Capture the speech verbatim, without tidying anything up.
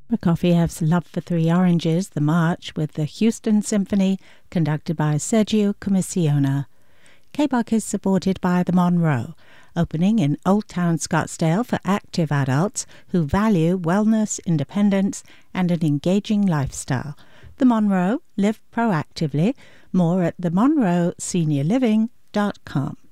Prokofiev's Love for Three Oranges, the march with the Houston Symphony, conducted by Sergio Commissiona. K-Buck is supported by the Monroe, opening in Old Town Scottsdale for active adults who value wellness, independence, and an engaging lifestyle. The Monroe, live proactively. More at the monroe senior living dot com.